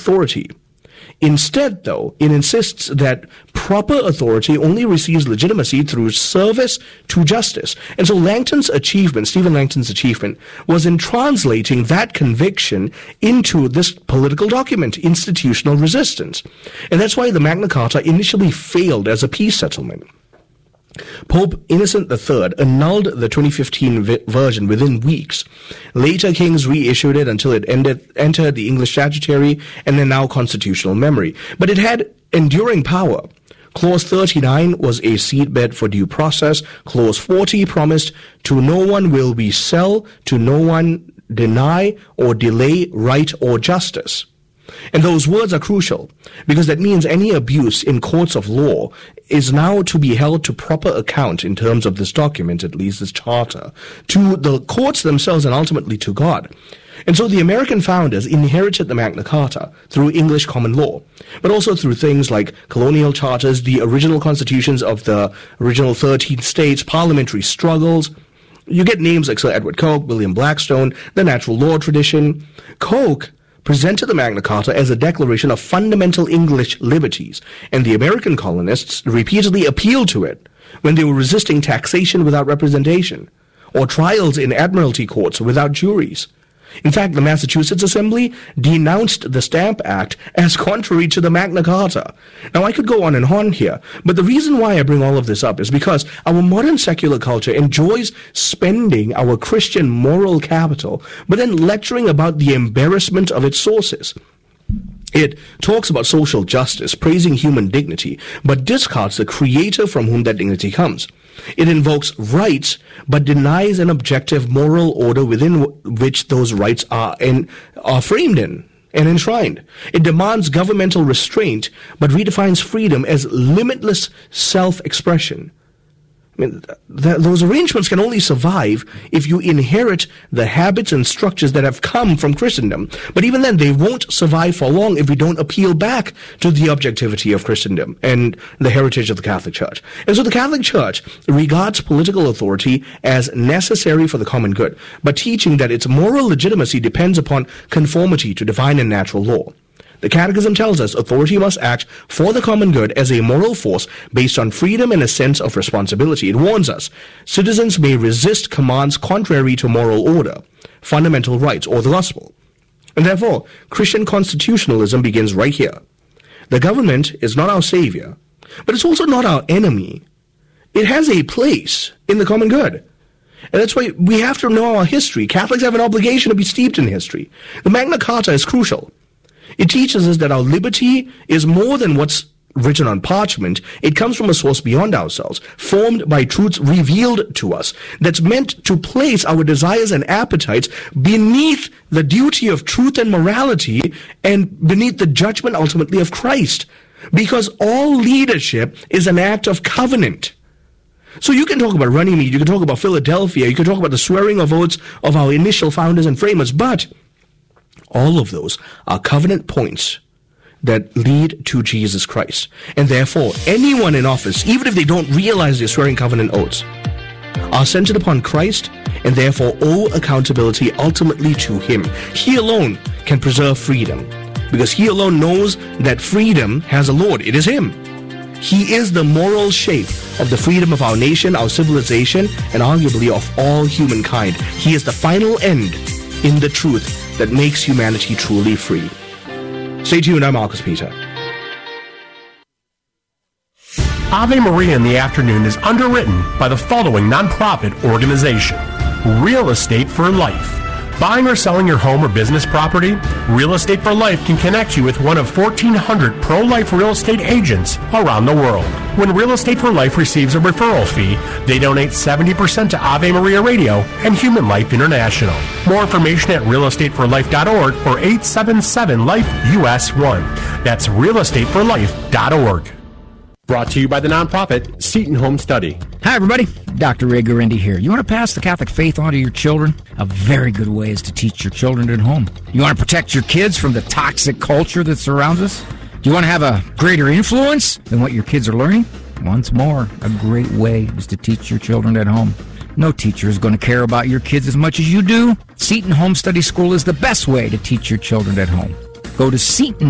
authority. Instead, though, it insists that proper authority only receives legitimacy through service to justice. And so Stephen Langton's achievement, was in translating that conviction into this political document, institutional resistance. And that's why the Magna Carta initially failed as a peace settlement. Pope Innocent III annulled the 2015 version within weeks. Later kings reissued it until it entered the English statutory and then now constitutional memory. But it had enduring power. Clause 39 was a seedbed for due process. Clause 40 promised, "To no one will we sell, to no one deny or delay right or justice." And those words are crucial, because that means any abuse in courts of law is now to be held to proper account in terms of this document, at least this charter, to the courts themselves and ultimately to God. And so the American founders inherited the Magna Carta through English common law, but also through things like colonial charters, the original constitutions of the original 13 states, parliamentary struggles. You get names like Sir Edward Coke, William Blackstone, the natural law tradition. Coke presented the Magna Carta as a declaration of fundamental English liberties, and the American colonists repeatedly appealed to it when they were resisting taxation without representation, or trials in admiralty courts without juries. In fact, the Massachusetts Assembly denounced the Stamp Act as contrary to the Magna Carta. Now, I could go on and on here, but the reason why I bring all of this up is because our modern secular culture enjoys spending our Christian moral capital, but then lecturing about the embarrassment of its sources. It talks about social justice, praising human dignity, but discards the creator from whom that dignity comes. It invokes rights, but denies an objective moral order within which those rights are framed in and enshrined. It demands governmental restraint, but redefines freedom as limitless self-expression. I mean, those arrangements can only survive if you inherit the habits and structures that have come from Christendom. But even then, they won't survive for long if we don't appeal back to the objectivity of Christendom and the heritage of the Catholic Church. And so the Catholic Church regards political authority as necessary for the common good, but teaching that its moral legitimacy depends upon conformity to divine and natural law. The Catechism tells us authority must act for the common good as a moral force based on freedom and a sense of responsibility. It warns us, citizens may resist commands contrary to moral order, fundamental rights, or the gospel. And therefore, Christian constitutionalism begins right here. The government is not our savior, but it's also not our enemy. It has a place in the common good. And that's why we have to know our history. Catholics have an obligation to be steeped in history. The Magna Carta is crucial. It teaches us that our liberty is more than what's written on parchment. It comes from a source beyond ourselves, formed by truths revealed to us, that's meant to place our desires and appetites beneath the duty of truth and morality and beneath the judgment ultimately of Christ. Because all leadership is an act of covenant. So you can talk about Runnymede, you can talk about Philadelphia, you can talk about the swearing of oaths of our initial founders and framers, but all of those are covenant points that lead to Jesus Christ. And therefore, anyone in office, even if they don't realize they're swearing covenant oaths, are centered upon Christ and therefore owe accountability ultimately to Him. He alone can preserve freedom because He alone knows that freedom has a Lord. It is Him. He is the moral shape of the freedom of our nation, our civilization, and arguably of all humankind. He is the final end in the truth that makes humanity truly free. Stay tuned, I'm Marcus Peter. Ave Maria in the Afternoon is underwritten by the following nonprofit organization: Real Estate for Life. Buying or selling your home or business property? Real Estate for Life can connect you with one of 1,400 pro-life real estate agents around the world. When Real Estate for Life receives a referral fee, they donate 70% to Ave Maria Radio and Human Life International. More information at realestateforlife.org or 877-LIFE-US1. That's realestateforlife.org. Brought to you by the nonprofit Seton Home Study. Hi, everybody. Dr. Ray Guarendi here. You want to pass the Catholic faith on to your children? A very good way is to teach your children at home. You want to protect your kids from the toxic culture that surrounds us? Do you want to have a greater influence than what your kids are learning? Once more, a great way is to teach your children at home. No teacher is going to care about your kids as much as you do. Seton Home Study School is the best way to teach your children at home. Go to Seton